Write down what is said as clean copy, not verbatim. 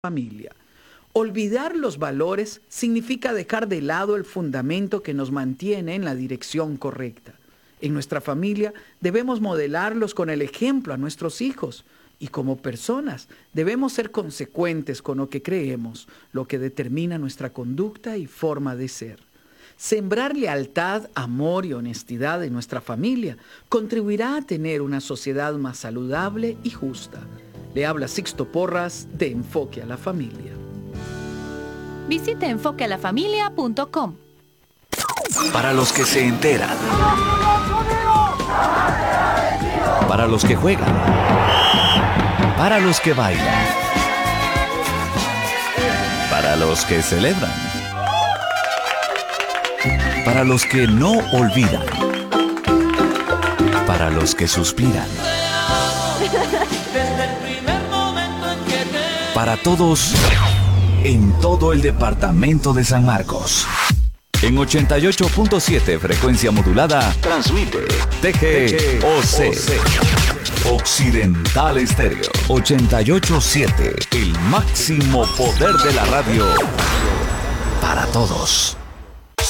familia. Olvidar los valores significa dejar de lado el fundamento que nos mantiene en la dirección correcta. En nuestra familia debemos modelarlos con el ejemplo a nuestros hijos y como personas debemos ser consecuentes con lo que creemos, lo que determina nuestra conducta y forma de ser. Sembrar lealtad, amor y honestidad en nuestra familia contribuirá a tener una sociedad más saludable y justa. Le habla Sixto Porras de Enfoque a la Familia. Visite enfoquealafamilia.com. Para los que se enteran. Para los que juegan. Para los que bailan. Para los que celebran. Para los que no olvidan. Para los que suspiran. Para todos, en todo el departamento de San Marcos. En 88.7 frecuencia modulada, transmite TGOC. Occidental Estéreo. 88.7, el máximo poder de la radio. Para todos.